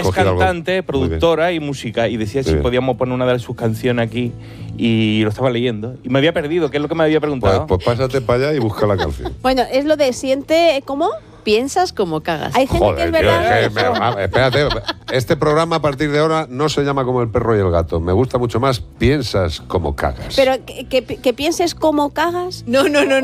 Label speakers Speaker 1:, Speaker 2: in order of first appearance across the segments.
Speaker 1: cantante, productora y música, y decía si podíamos poner una de sus canciones aquí, y lo estaba leyendo. Y me había perdido, ¿qué es lo que me había preguntado?
Speaker 2: Pues pásate para allá y busca la canción.
Speaker 3: Bueno, es lo de siente, ¿cómo?
Speaker 4: Piensas como cagas.
Speaker 3: Hay gente que es verdad.
Speaker 2: Espérate, este programa a partir de ahora no se llama como El perro y el gato. Me gusta mucho más Piensas como cagas.
Speaker 3: Pero que pienses como cagas.
Speaker 4: No.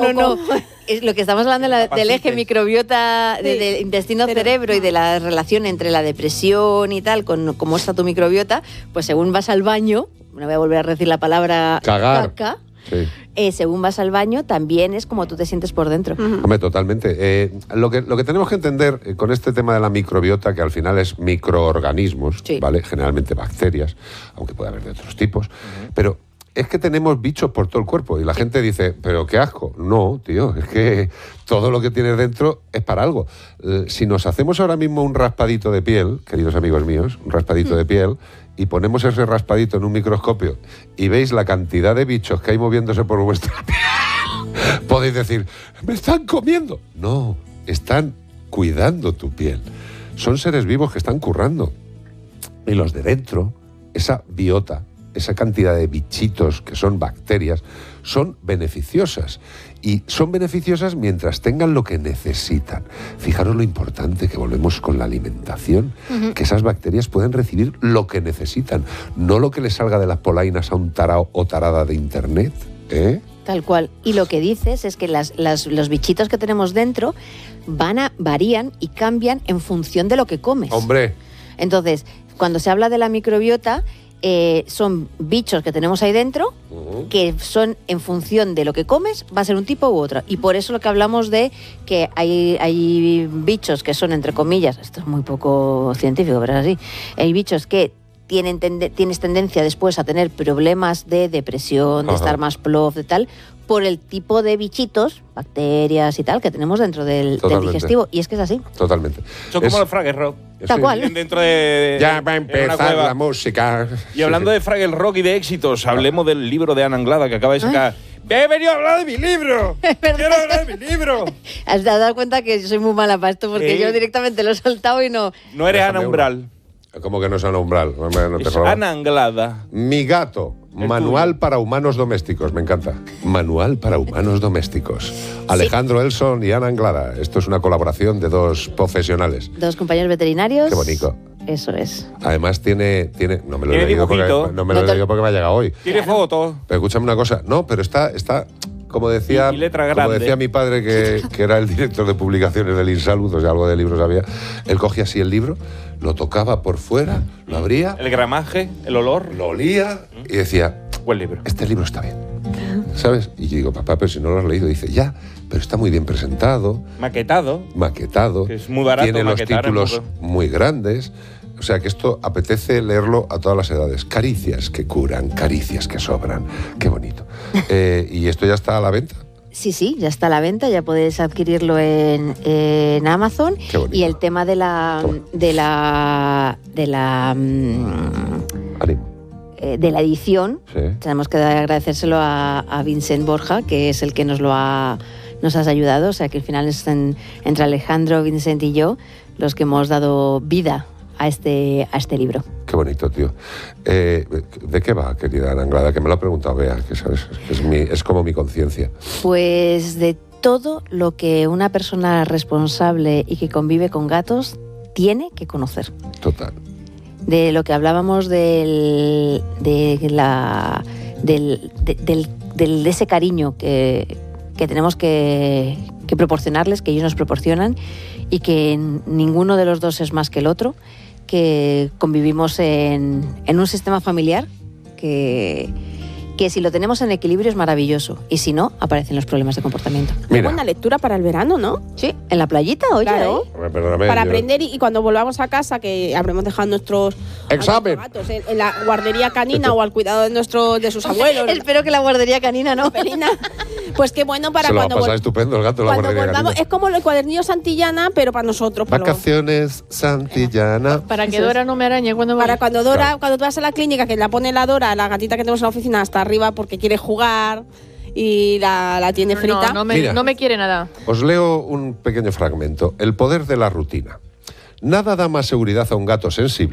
Speaker 4: Es lo que estamos hablando del eje microbiota, del intestino-cerebro y de la relación entre la depresión y tal, con cómo está tu microbiota, pues según vas al baño, no voy a volver a decir la palabra caca, según vas al baño, también es como tú te sientes por dentro.
Speaker 2: Hombre, totalmente. Lo que tenemos que entender con este tema de la microbiota, que al final es microorganismos, ¿vale? Generalmente bacterias, aunque puede haber de otros tipos, pero es que tenemos bichos por todo el cuerpo y la gente dice, pero qué asco. No, tío, es que todo lo que tienes dentro es para algo. Si nos hacemos ahora mismo un raspadito de piel, queridos amigos míos, un raspadito de piel, y ponemos ese raspadito en un microscopio y veis la cantidad de bichos que hay moviéndose por vuestra piel, podéis decir, ¡me están comiendo! No, están cuidando tu piel. Son seres vivos que están currando. Y los de dentro, esa biota, esa cantidad de bichitos que son bacterias, son beneficiosas. Y son beneficiosas mientras tengan lo que necesitan. Fijaros lo importante que volvemos con la alimentación, que esas bacterias pueden recibir lo que necesitan, no lo que les salga de las polainas a un tarao o tarada de internet.
Speaker 4: Tal cual. Y lo que dices es que los bichitos que tenemos dentro varían y cambian en función de lo que comes.
Speaker 2: ¡Hombre!
Speaker 4: Entonces, cuando se habla de la microbiota, son bichos que tenemos ahí dentro que son en función de lo que comes, va a ser un tipo u otro. Y por eso lo que hablamos de que hay bichos que son, entre comillas, esto es muy poco científico, pero es así, hay bichos que tienes tendencia después a tener problemas de depresión, de estar más plof, de tal, por el tipo de bichitos, bacterias y tal, que tenemos dentro del digestivo. Y es que es así.
Speaker 2: Totalmente.
Speaker 1: Son como los Fraggle Rock.
Speaker 4: Tal cual.
Speaker 1: Dentro de,
Speaker 2: ya va a empezar la música.
Speaker 1: Y hablando de Fraggle Rock y de éxitos, hablemos del libro de Ana Anglada que acaba de sacar. ¡He venido a hablar de mi libro! ¡Quiero hablar de mi libro!
Speaker 4: Has dado cuenta que yo soy muy mala para esto, porque yo directamente lo he soltado y no...
Speaker 1: No eres Ana Umbral.
Speaker 2: ¿Cómo que no es Ana Umbral? No
Speaker 1: es Ana Anglada.
Speaker 2: Mi gato. Manual para humanos domésticos, me encanta. Manual para humanos domésticos. Alejandro Elson y Ana Anglada. Esto es una colaboración de dos profesionales.
Speaker 4: Dos compañeros veterinarios.
Speaker 2: Qué bonito.
Speaker 4: Eso es.
Speaker 2: Además tiene no me lo he leído porque me ha llegado hoy.
Speaker 1: Tiene fotos.
Speaker 2: Pero escúchame una cosa. No, pero está como decía mi padre, que era el director de publicaciones del Insalud, o sea, algo de libros había. Él cogía así el libro, lo tocaba por fuera, lo abría.
Speaker 1: El gramaje, el olor.
Speaker 2: Lo olía y decía,
Speaker 1: buen libro.
Speaker 2: Este libro está bien. ¿Sabes? Y yo digo, papá, pero si no lo has leído. Dice, ya, pero está muy bien presentado.
Speaker 1: Maquetado.
Speaker 2: Que
Speaker 1: es muy barato.
Speaker 2: Tiene los títulos muy grandes. O sea que esto apetece leerlo a todas las edades. Caricias que curan, caricias que sobran. Qué bonito. ¿Y esto ya está a la venta?
Speaker 4: Sí, ya está a la venta, ya podéis adquirirlo en Amazon.
Speaker 2: Qué bonito.
Speaker 4: Y el tema de la edición, tenemos que agradecérselo a Vincent Borja, que es el que nos has ayudado. O sea que al final es entre Alejandro, Vincent y yo los que hemos dado vida a este libro.
Speaker 2: Qué bonito, tío. ¿De qué va, querida Ana Anglada? Que me lo ha preguntado Bea, que sabes, es como mi conciencia.
Speaker 4: Pues de todo lo que una persona responsable y que convive con gatos tiene que conocer.
Speaker 2: Total.
Speaker 4: De lo que hablábamos de ese cariño que tenemos que proporcionarles, que ellos nos proporcionan, y que ninguno de los dos es más que el otro, que convivimos en un sistema familiar que si lo tenemos en equilibrio es maravilloso, y si no, aparecen los problemas de comportamiento.
Speaker 3: Qué buena lectura para el verano, ¿no?
Speaker 4: Sí, en la playita, oye.
Speaker 3: Claro. Para aprender, y cuando volvamos a casa, que habremos dejado nuestros gatos en la guardería canina o al cuidado de sus abuelos.
Speaker 4: Espero que la guardería canina no.
Speaker 3: Pues qué bueno para
Speaker 2: se lo
Speaker 3: cuando
Speaker 2: va a pasar estupendo el gato en la guardería canina.
Speaker 3: Es como el cuadernillo Santillana, pero para nosotros.
Speaker 2: Vacaciones Santillana.
Speaker 4: Para que Dora no me arañe cuando
Speaker 3: vaya. Cuando tú vas a la clínica, que la pone la Dora, la gatita que tenemos en la oficina, hasta arriba porque quiere jugar y la tiene frita.
Speaker 4: No me quiere nada.
Speaker 2: Os leo un pequeño fragmento. El poder de la rutina. Nada da más seguridad a un gato sensible